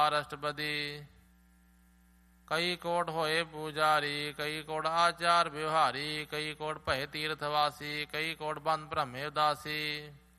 ਅਸ਼ਟਪਦੀ। ਕਈ ਕੋਟ ਹੋਏ ਪੂਜਾਰੀ, ਕਈ ਕੋਟ ਆਚਾਰ ਵਿਵਹਾਰੀ, ਕਈ ਕੋਟ ਭਏ ਤੀਰਥ ਵਾਸੀ, ਕਈ ਕੋਟ ਬੰਦ ਭ੍ਰਮੇ ਉਦਾਸੀ।